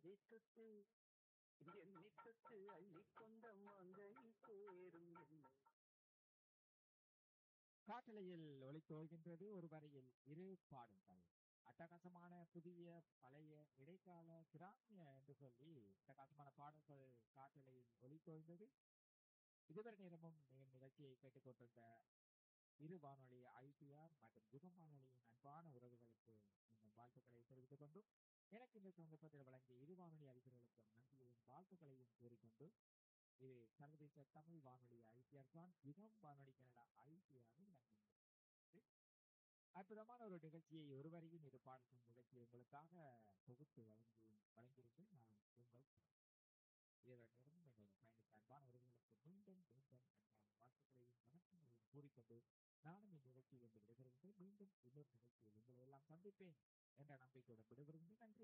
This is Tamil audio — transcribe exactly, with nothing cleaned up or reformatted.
தொட்டு எண்ணி தொட்டு அள்ளிக்கொண்ட மங்கை சேரும் என்னை. காற்றலையில் ஒலித்து வருகின்றது ஒரு வரியில் இரு பாடல்கள். அட்டகாசமான புதிய பழைய இடைக்கால கிராமிய என்று சொல்லி அட்டகாசமான பாடல்கள் காற்றலையில் ஒலித்து வருகிறது. இதுவரை நேரமும் நீங்கள் நிகழ்ச்சியை கேட்டுக்கொண்டிருந்த இரு வானொலி ஐடிஆர் மற்றும் யுகம் வானொலியின் அன்பான உறவுகளுக்கு நீங்கள் வாழ்த்துக்களை தெரிவித்துக் கொண்டும் எனக்கு இந்த சந்தர்ப்பத்தில் வழங்கிய இரு வானொலி அதிபர்களுக்கும் நன்றியையும் வாழ்த்துக்களையும் கூறிக்கொண்டு இது சர்வதேச தமிழ் வானொலி ஐடிஆர் தான் யுகம் வானொலி கனடா ஐடிஆர் அற்புதமான ஒரு நிகழ்ச்சியை ஒருவரையும் இரு பாடல்கள் நிகழ்ச்சியை உங்களுக்காக தொகுத்து வழங்கி வழங்கியிருந்து நான் உங்கள் இதன் நேரம் என்னோட பயணித்த அன்பான உறவுகளுக்கு மீண்டும் மீண்டும் அன்பான வாழ்த்துக்களையும் வணக்கங்களையும் கூறிக்கொண்டு நானும் இந்த நிகழ்ச்சியில் இருந்து விடைபெறுகின்றேன். மீண்டும் இன்னொரு நிகழ்ச்சியில் உங்களை எல்லாம் சந்திப்பேன் என்ற நம்பிக்கையுடன் விடைபெறுகின்றேன். நன்றி.